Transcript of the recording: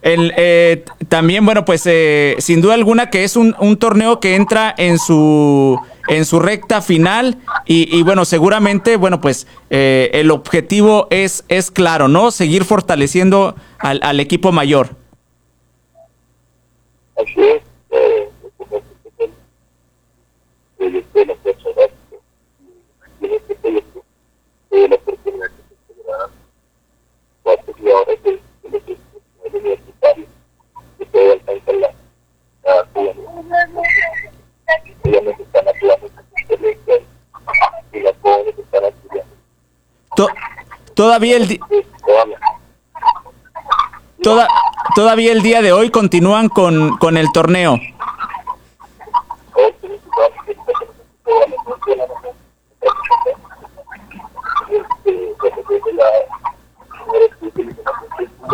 También, bueno, pues sin duda alguna que es un torneo que entra en su recta final y bueno, seguramente, bueno, pues el objetivo es claro, ¿no? Seguir fortaleciendo al equipo mayor. Así es, de las personas que en este proyecto la oportunidad que se logra cuatro jugadores de los universitarios que puede alcanzar la juventud. Ellos están ayudando y las jóvenes están estudiando. To- todavía el todavía el día de hoy continúan con el torneo.